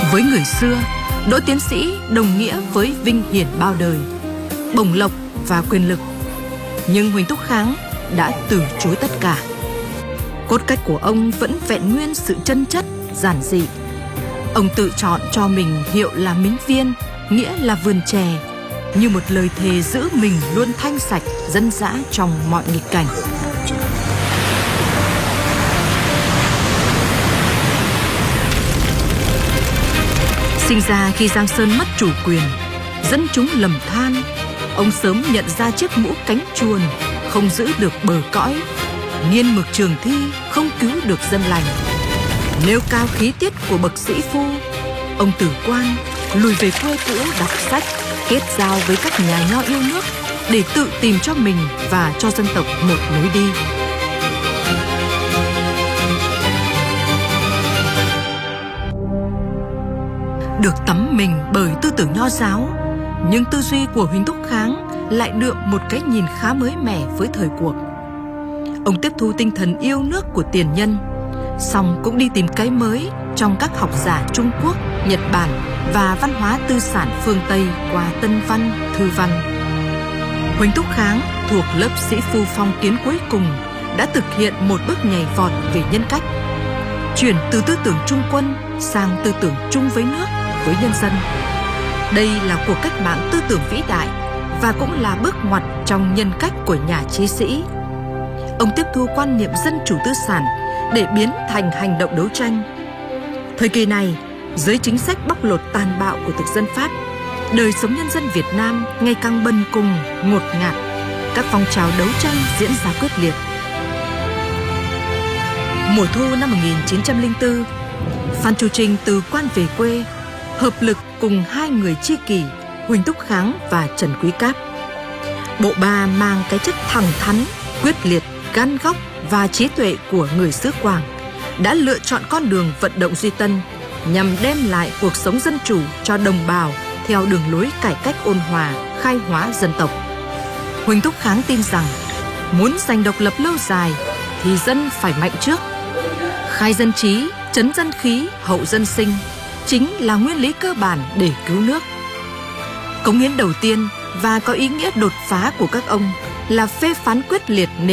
Với người xưa, Đỗ tiến sĩ đồng nghĩa với vinh hiển bao đời, bổng lộc và quyền lực. Nhưng Huỳnh Thúc Kháng đã từ chối tất cả. Cốt cách của ông vẫn vẹn nguyên sự chân chất, giản dị. Ông tự chọn cho mình hiệu là Mính Viên, nghĩa là vườn chè, như một lời thề giữ mình luôn thanh sạch, dân dã trong mọi nghịch cảnh. Sinh ra khi Giang Sơn mất chủ quyền, dân chúng lầm than, ông sớm nhận ra chiếc mũ cánh chuồn không giữ được bờ cõi, nghiên mực trường thi không cứu được dân lành. Nêu cao khí tiết của bậc sĩ phu, ông từ quan lùi về quê cũ đọc sách, kết giao với các nhà nho yêu nước để tự tìm cho mình và cho dân tộc một lối đi. Được tắm mình bởi tư tưởng nho giáo, nhưng tư duy của Huỳnh Thúc Kháng lại đượm một cái nhìn khá mới mẻ với thời cuộc. Ông tiếp thu tinh thần yêu nước của tiền nhân, song cũng đi tìm cái mới trong các học giả Trung Quốc, Nhật Bản và văn hóa tư sản phương Tây qua Tân văn, Thư văn. Huỳnh Thúc Kháng thuộc lớp sĩ phu phong kiến cuối cùng đã thực hiện một bước nhảy vọt về nhân cách, chuyển từ tư tưởng trung quân sang tư tưởng chung với nước, với nhân dân. Đây là cuộc cách mạng tư tưởng vĩ đại và cũng là bước ngoặt trong nhân cách của nhà trí sĩ. Ông tiếp thu quan niệm dân chủ tư sản để biến thành hành động đấu tranh. Thời kỳ này, dưới chính sách bóc lột tàn bạo của thực dân Pháp, đời sống nhân dân Việt Nam ngày càng bần cùng, ngột ngạt. Các phong trào đấu tranh diễn ra quyết liệt. Mùa thu năm 1904, Phan Chu Trinh từ quan về quê, hợp lực cùng hai người tri kỷ Huỳnh Thúc Kháng và Trần Quý Cáp. Bộ ba mang cái chất thẳng thắn, quyết liệt, gan góc và trí tuệ của người xứ Quảng đã lựa chọn con đường vận động Duy Tân nhằm đem lại cuộc sống dân chủ cho đồng bào theo đường lối cải cách ôn hòa, khai hóa dân tộc. Huỳnh Thúc Kháng tin rằng muốn giành độc lập lâu dài thì dân phải mạnh trước. Khai dân trí, trấn dân khí, hậu dân sinh chính là nguyên lý cơ bản để cứu nước. Cống hiến đầu tiên và có ý nghĩa đột phá của các ông là phê phán quyết liệt